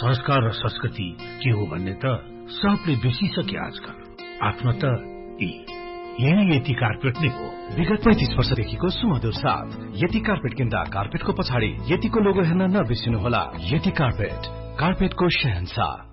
संस्कार र संस्कृति के हो भन्ने त सबले बिर्सिसके आजकल। आफ्नो त यही यति कार्पेट नै हो। विगत 35 वर्षदेखिको सुमधुर साथ यति कार्पेट किन्दा कार्पेटको पछाडि यतिको लोगो हेर्न नबिर्सिनुहोला। यति कार्पेटको शहंशाह।